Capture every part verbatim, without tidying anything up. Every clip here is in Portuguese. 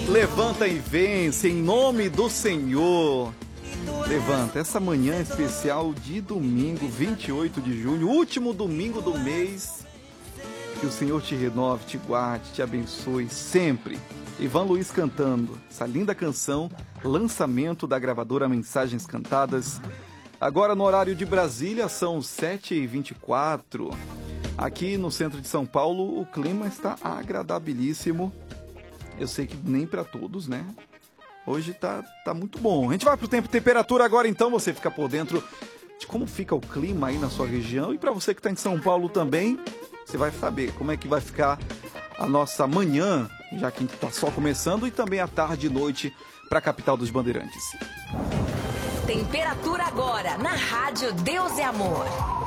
Levanta e vence em nome do Senhor. Levanta, essa manhã especial de domingo, vinte e oito de junho, último domingo do mês. Que o Senhor te renove, te guarde, te abençoe sempre. Ivan Luiz cantando essa linda canção, lançamento da gravadora Mensagens Cantadas. Agora no horário de Brasília são sete e vinte e quatro. Aqui no centro de São Paulo o clima está agradabilíssimo. Eu sei que nem para todos, né? Hoje tá, tá muito bom. A gente vai pro tempo e temperatura agora, então você fica por dentro de como fica o clima aí na sua região. E para você que está em São Paulo também, você vai saber como é que vai ficar a nossa manhã, já que a gente está só começando, e também a tarde e noite para a capital dos Bandeirantes. Temperatura agora na Rádio Deus é Amor.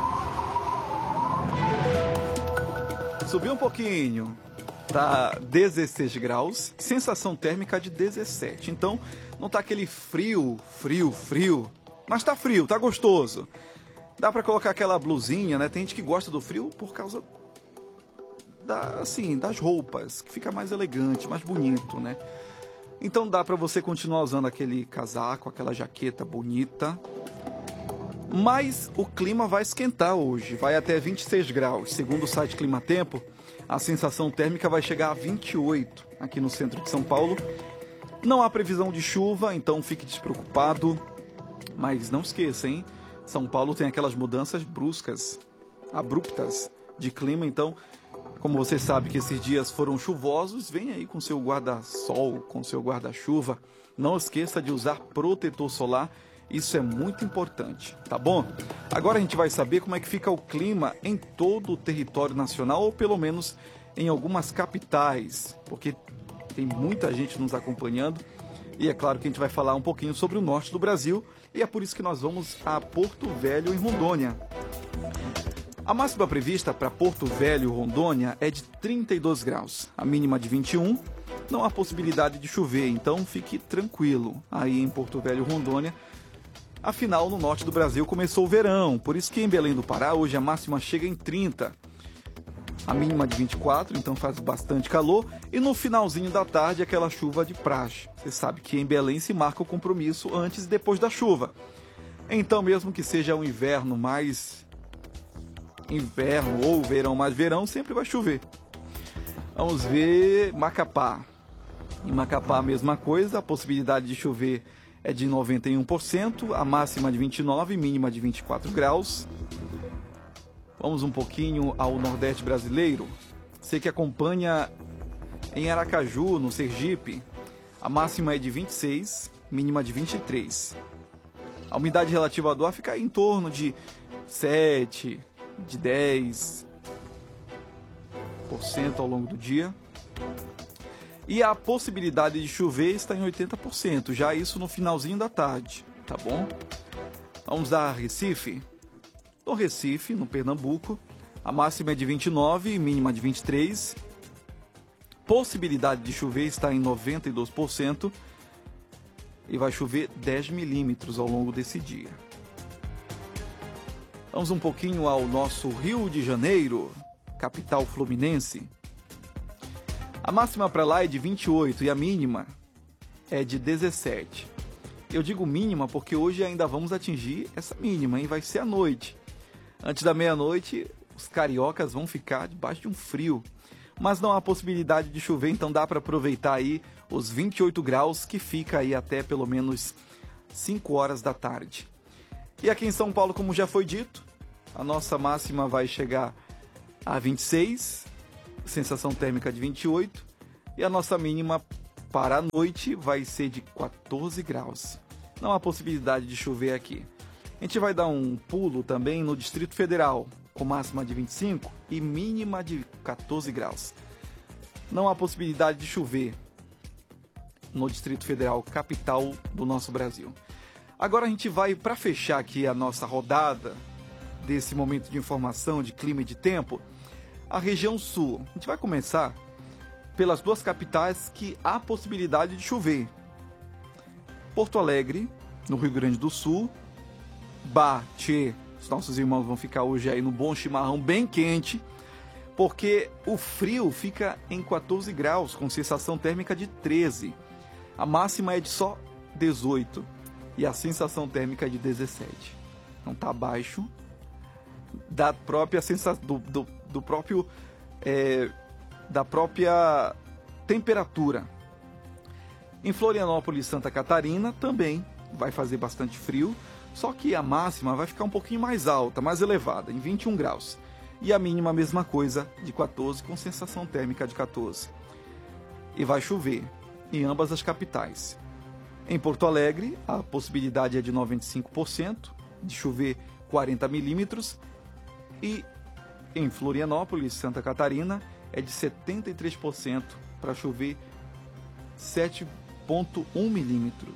Subiu um pouquinho. Tá dezesseis graus, sensação térmica de dezessete. Então, não tá aquele frio, frio, frio. Mas tá frio, tá gostoso. Dá pra colocar aquela blusinha, né? Tem gente que gosta do frio por causa da, assim, das roupas, que fica mais elegante, mais bonito, né? Então dá pra você continuar usando aquele casaco, aquela jaqueta bonita. Mas o clima vai esquentar hoje, vai até vinte e seis graus. Segundo o site Climatempo, a sensação térmica vai chegar a vinte e oito aqui no centro de São Paulo. Não há previsão de chuva, então fique despreocupado. Mas não esqueça, hein? São Paulo tem aquelas mudanças bruscas, abruptas de clima. Então, como você sabe que esses dias foram chuvosos, vem aí com seu guarda-sol, com seu guarda-chuva. Não esqueça de usar protetor solar. Isso é muito importante, tá bom? Agora a gente vai saber como é que fica o clima em todo o território nacional, ou pelo menos em algumas capitais, porque tem muita gente nos acompanhando. E é claro que a gente vai falar um pouquinho sobre o norte do Brasil, e é por isso que nós vamos a Porto Velho, em Rondônia. A máxima prevista para Porto Velho, Rondônia, é de trinta e dois graus, a mínima de vinte e um. Não há possibilidade de chover, então fique tranquilo aí em Porto Velho, Rondônia. Afinal, no norte do Brasil começou o verão, por isso que em Belém do Pará hoje a máxima chega em trinta. A mínima de vinte e quatro, então faz bastante calor. E no finalzinho da tarde aquela chuva de praxe. Você sabe que em Belém se marca o compromisso antes e depois da chuva. Então, mesmo que seja um inverno mais inverno ou verão mais verão, sempre vai chover. Vamos ver Macapá. Em Macapá a mesma coisa, a possibilidade de chover é de noventa e um por cento, a máxima de vinte e nove, mínima de vinte e quatro graus. Vamos um pouquinho ao Nordeste brasileiro. Você que acompanha em Aracaju, no Sergipe, a máxima é de vinte e seis, mínima de vinte e três. A umidade relativa do ar fica em torno de sete, de dez por cento ao longo do dia. E a possibilidade de chover está em oitenta por cento, já isso no finalzinho da tarde, tá bom? Vamos dar Recife. No Recife, no Pernambuco, a máxima é de vinte e nove, mínima de vinte e três. Possibilidade de chover está em noventa e dois por cento e vai chover dez milímetros ao longo desse dia. Vamos um pouquinho ao nosso Rio de Janeiro, capital fluminense. A máxima para lá é de vinte e oito e a mínima é de dezessete. Eu digo mínima porque hoje ainda vamos atingir essa mínima, hein? Vai ser à noite. Antes da meia-noite, os cariocas vão ficar debaixo de um frio. Mas não há possibilidade de chover, então dá para aproveitar aí os vinte e oito graus que fica aí até pelo menos cinco horas da tarde. E aqui em São Paulo, como já foi dito, a nossa máxima vai chegar a vinte e seis, sensação térmica de vinte e oito, e a nossa mínima para a noite vai ser de quatorze graus. Não há possibilidade de chover aqui. A gente vai dar um pulo também no Distrito Federal, com máxima de vinte e cinco e mínima de quatorze graus. Não há possibilidade de chover no Distrito Federal, capital do nosso Brasil. Agora a gente vai, para fechar aqui a nossa rodada desse momento de informação, de clima e de tempo, a região sul. A gente vai começar pelas duas capitais que há possibilidade de chover. Porto Alegre, no Rio Grande do Sul. Bah, tchê, os nossos irmãos vão ficar hoje aí no bom chimarrão bem quente. porque o frio fica em quatorze graus, com sensação térmica de treze. A máxima é de só dezoito e a sensação térmica é de dezessete. Então está abaixo da própria sensação, do, do, do próprio, é, da própria temperatura. Em Florianópolis e Santa Catarina também vai fazer bastante frio, só que a máxima vai ficar um pouquinho mais alta, mais elevada, em vinte e um graus. E a mínima a mesma coisa, de quatorze, com sensação térmica de quatorze. E vai chover em ambas as capitais. Em Porto Alegre, a possibilidade é de noventa e cinco por cento, de chover quarenta milímetros. E em Florianópolis, Santa Catarina, é de setenta e três por cento para chover sete vírgula um milímetro.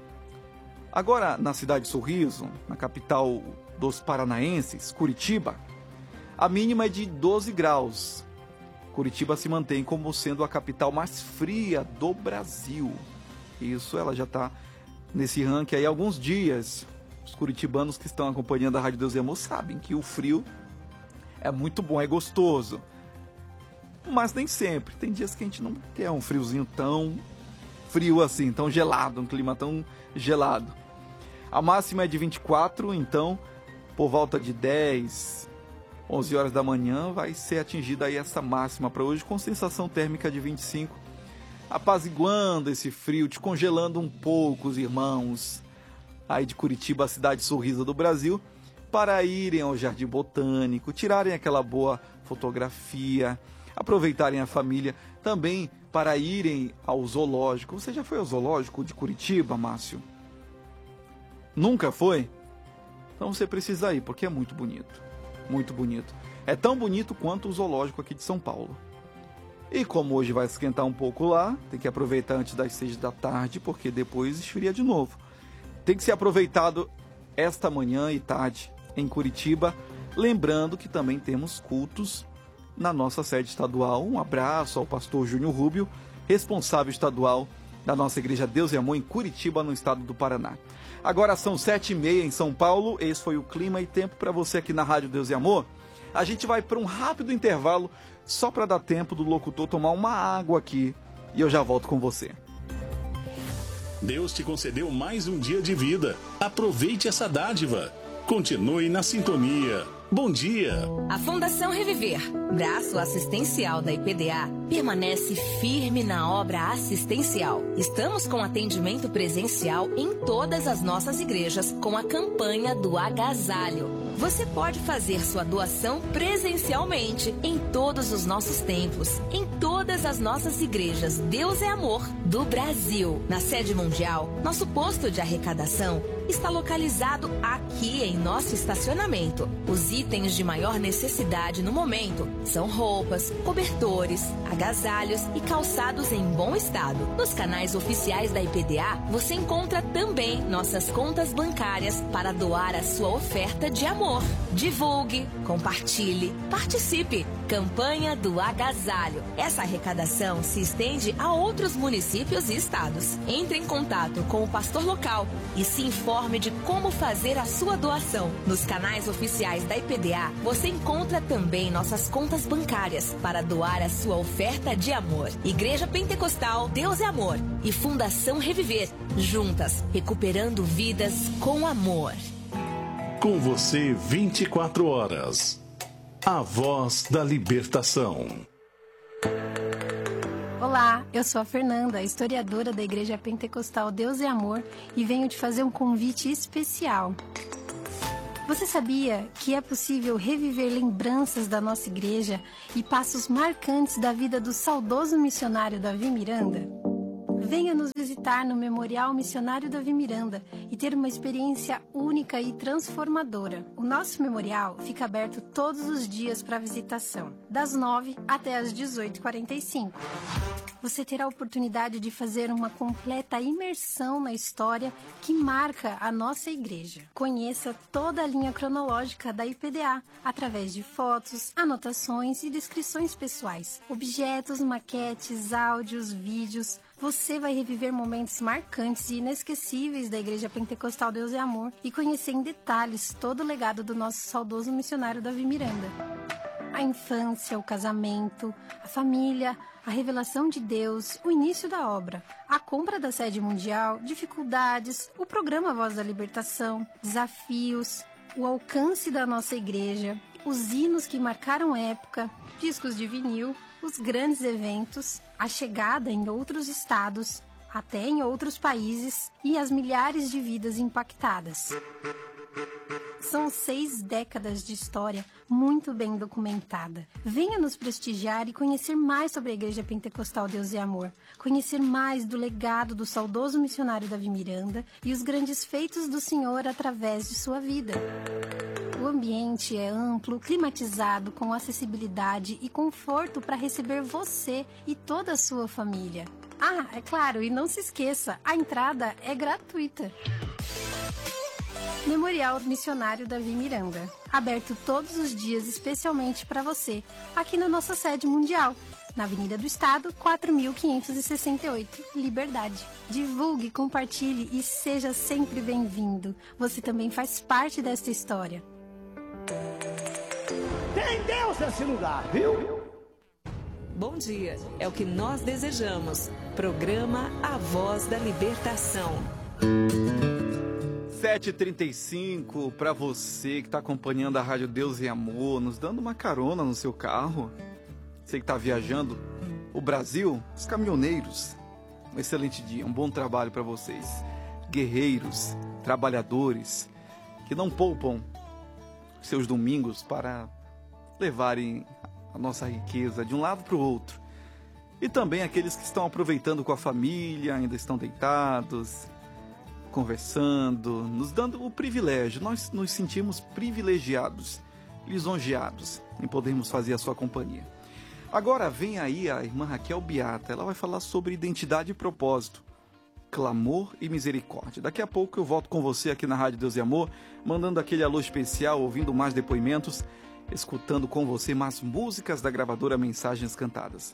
Agora, na cidade de Sorriso, na capital dos paranaenses, Curitiba, a mínima é de doze graus. Curitiba se mantém como sendo a capital mais fria do Brasil. Isso, ela já está nesse ranking aí há alguns dias. Os curitibanos que estão acompanhando a Rádio Deus e Amor sabem que o frio é muito bom, é gostoso. Mas nem sempre. Tem dias que a gente não quer um friozinho tão frio assim, tão gelado, um clima tão gelado. A máxima é de vinte e quatro, então, por volta de dez, onze horas da manhã, vai ser atingida aí essa máxima para hoje, com sensação térmica de vinte e cinco, apaziguando esse frio, descongelando um pouco os irmãos aí de Curitiba, a cidade sorrisa do Brasil, para irem ao Jardim Botânico, tirarem aquela boa fotografia, aproveitarem a família, também para irem ao zoológico. Você já foi ao zoológico de Curitiba, Márcio? Nunca foi? Então você precisa ir, porque é muito bonito. Muito bonito. É tão bonito quanto o zoológico aqui de São Paulo. E como hoje vai esquentar um pouco lá, tem que aproveitar antes das seis da tarde, porque depois esfria de novo. Tem que ser aproveitado esta manhã e tarde em Curitiba, lembrando que também temos cultos na nossa sede estadual. Um abraço ao pastor Júnior Rubio, responsável estadual da nossa Igreja Deus e Amor em Curitiba, no estado do Paraná. Agora são sete e meia em São Paulo, esse foi o Clima e Tempo para você aqui na Rádio Deus e Amor. A gente vai para um rápido intervalo, só para dar tempo do locutor tomar uma água aqui, e eu já volto com você. Deus te concedeu mais um dia de vida. Aproveite essa dádiva. Continue na sintonia. Bom dia! A Fundação Reviver, braço assistencial da I P D A, permanece firme na obra assistencial. Estamos com atendimento presencial em todas as nossas igrejas com a campanha do agasalho. Você pode fazer sua doação presencialmente em todos os nossos templos, em todas as nossas igrejas Deus é Amor do Brasil. Na sede mundial, nosso posto de arrecadação está localizado aqui em nosso estacionamento. Os itens de maior necessidade no momento são roupas, cobertores, agasalhos e calçados em bom estado. Nos canais oficiais da I P D A, você encontra também nossas contas bancárias para doar a sua oferta de amor. Divulgue, compartilhe, participe. Campanha do Agasalho. Essa arrecadação se estende a outros municípios e estados. Entre em contato com o pastor local e se informe de como fazer a sua doação. Nos canais oficiais da I P D A, você encontra também nossas contas bancárias para doar a sua oferta de amor. Igreja Pentecostal Deus é Amor e Fundação Reviver. Juntas, recuperando vidas com amor. Com você vinte e quatro horas. A voz da libertação. Olá, eu sou a Fernanda, historiadora da Igreja Pentecostal Deus é Amor, e venho te fazer um convite especial. Você sabia que é possível reviver lembranças da nossa igreja e passos marcantes da vida do saudoso missionário Davi Miranda? Venha nos visitar no Memorial Missionário Davi Miranda e ter uma experiência única e transformadora. O nosso memorial fica aberto todos os dias para visitação, das nove até as dezoito e quarenta e cinco. Você terá a oportunidade de fazer uma completa imersão na história que marca a nossa igreja. Conheça toda a linha cronológica da I P D A, através de fotos, anotações e descrições pessoais, objetos, maquetes, áudios, vídeos. Você vai reviver momentos marcantes e inesquecíveis da Igreja Pentecostal Deus é Amor e conhecer em detalhes todo o legado do nosso saudoso missionário Davi Miranda. A infância, o casamento, a família, a revelação de Deus, o início da obra, a compra da sede mundial, dificuldades, o programa Voz da Libertação, desafios, o alcance da nossa igreja, os hinos que marcaram época, discos de vinil, os grandes eventos, a chegada em outros estados, até em outros países e as milhares de vidas impactadas. São seis décadas de história muito bem documentada. Venha nos prestigiar e conhecer mais sobre a Igreja Pentecostal Deus e Amor. Conhecer mais do legado do saudoso missionário Davi Miranda e os grandes feitos do Senhor através de sua vida. O ambiente é amplo, climatizado, com acessibilidade e conforto para receber você e toda a sua família. Ah, é claro, e não se esqueça, a entrada é gratuita. Memorial Missionário Davi Miranda, aberto todos os dias especialmente para você, aqui na nossa sede mundial, na Avenida do Estado, quatro mil quinhentos e sessenta e oito, Liberdade. Divulgue, compartilhe e seja sempre bem-vindo. Você também faz parte desta história. Tem Deus nesse lugar, viu? Bom dia, é o que nós desejamos. Programa A Voz da Libertação. sete e trinta e cinco, para você que está acompanhando a Rádio Deus e Amor, nos dando uma carona no seu carro. Você que está viajando o Brasil, os caminhoneiros. Um excelente dia, um bom trabalho para vocês. Guerreiros, trabalhadores, que não poupam seus domingos para levarem a nossa riqueza de um lado para o outro. E também aqueles que estão aproveitando com a família, ainda estão deitados, conversando, nos dando o privilégio. Nós nos sentimos privilegiados, lisonjeados em podermos fazer a sua companhia. Agora vem aí a irmã Raquel Beata, ela vai falar sobre identidade e propósito, clamor e misericórdia. Daqui a pouco eu volto com você aqui na Rádio Deus e Amor, mandando aquele alô especial, ouvindo mais depoimentos, escutando com você mais músicas da gravadora Mensagens Cantadas.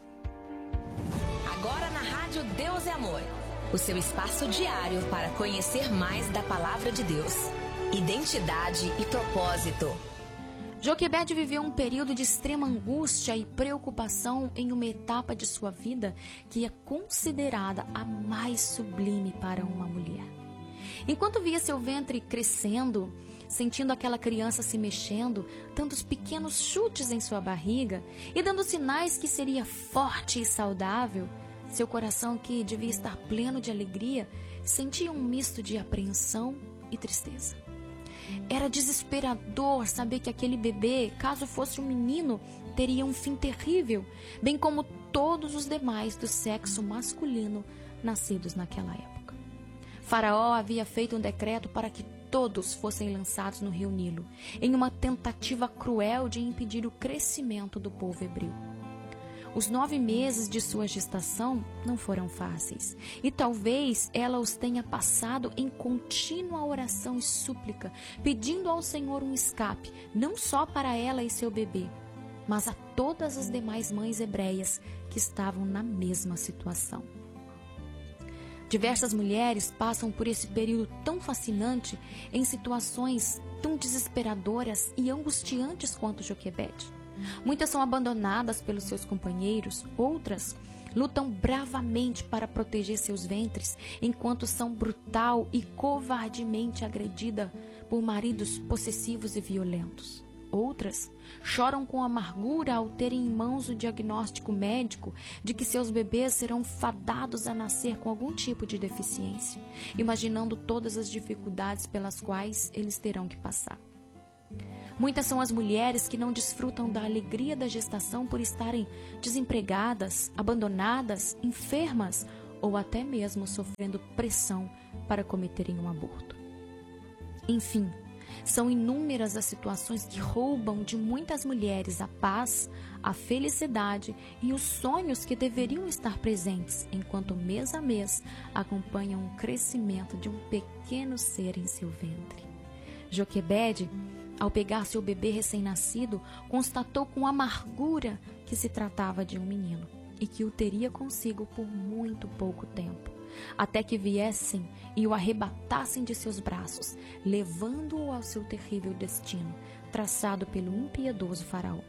Agora na Rádio Deus e Amor, o seu espaço diário para conhecer mais da Palavra de Deus. Identidade e propósito. Joquebede viveu um período de extrema angústia e preocupação em uma etapa de sua vida que é considerada a mais sublime para uma mulher. Enquanto via seu ventre crescendo, sentindo aquela criança se mexendo, dando os pequenos chutes em sua barriga e dando sinais que seria forte e saudável, seu coração, que devia estar pleno de alegria, sentia um misto de apreensão e tristeza. Era desesperador saber que aquele bebê, caso fosse um menino, teria um fim terrível, bem como todos os demais do sexo masculino nascidos naquela época. Faraó havia feito um decreto para que todos fossem lançados no rio Nilo, em uma tentativa cruel de impedir o crescimento do povo hebreu. Os nove meses de sua gestação não foram fáceis, e talvez ela os tenha passado em contínua oração e súplica, pedindo ao Senhor um escape, não só para ela e seu bebê, mas a todas as demais mães hebreias que estavam na mesma situação. Diversas mulheres passam por esse período tão fascinante em situações tão desesperadoras e angustiantes quanto Joquebede. Muitas são abandonadas pelos seus companheiros, outras lutam bravamente para proteger seus ventres, enquanto são brutal e covardemente agredidas por maridos possessivos e violentos. Outras choram com amargura ao terem em mãos o diagnóstico médico de que seus bebês serão fadados a nascer com algum tipo de deficiência, imaginando todas as dificuldades pelas quais eles terão que passar. Muitas são as mulheres que não desfrutam da alegria da gestação por estarem desempregadas, abandonadas, enfermas ou até mesmo sofrendo pressão para cometerem um aborto. Enfim, são inúmeras as situações que roubam de muitas mulheres a paz, a felicidade e os sonhos que deveriam estar presentes, enquanto mês a mês acompanham o crescimento de um pequeno ser em seu ventre. Joquebede, ao pegar seu bebê recém-nascido, constatou com amargura que se tratava de um menino e que o teria consigo por muito pouco tempo, até que viessem e o arrebatassem de seus braços, levando-o ao seu terrível destino, traçado pelo impiedoso faraó.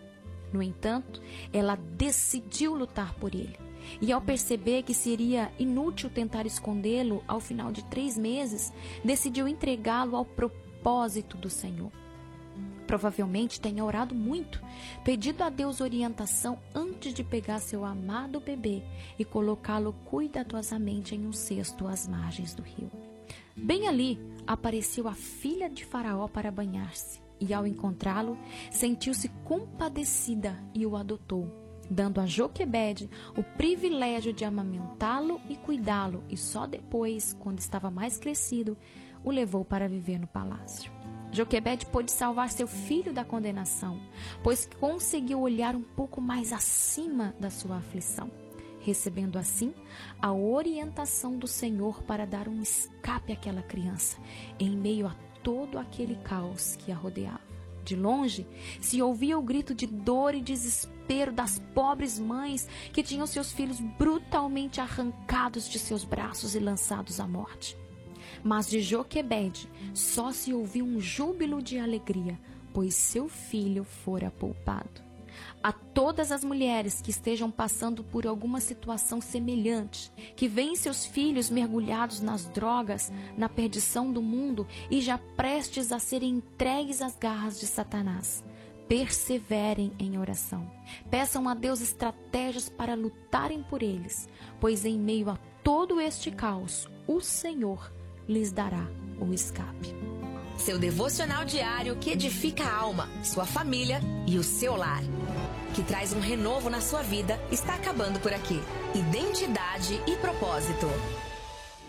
No entanto, ela decidiu lutar por ele. E ao perceber que seria inútil tentar escondê-lo ao final de três meses, decidiu entregá-lo ao propósito do Senhor. Provavelmente tenha orado muito, pedido a Deus orientação antes de pegar seu amado bebê e colocá-lo cuidadosamente em um cesto às margens do rio. Bem ali, apareceu a filha de Faraó para banhar-se, e ao encontrá-lo, sentiu-se compadecida e o adotou, dando a Joquebede o privilégio de amamentá-lo e cuidá-lo, e só depois, quando estava mais crescido, o levou para viver no palácio. Joquebede pôde salvar seu filho da condenação, pois conseguiu olhar um pouco mais acima da sua aflição, recebendo assim a orientação do Senhor para dar um escape àquela criança, em meio a todo aquele caos que a rodeava. De longe, se ouvia o grito de dor e desespero das pobres mães que tinham seus filhos brutalmente arrancados de seus braços e lançados à morte. Mas de Joquebede só se ouviu um júbilo de alegria, pois seu filho fora poupado. A todas as mulheres que estejam passando por alguma situação semelhante, que veem seus filhos mergulhados nas drogas, na perdição do mundo e já prestes a serem entregues às garras de Satanás, perseverem em oração. Peçam a Deus estratégias para lutarem por eles, pois em meio a todo este caos, o Senhor lhes dará o escape. Seu devocional diário que edifica a alma, sua família e o seu lar, que traz um renovo na sua vida, está acabando por aqui. Identidade e propósito.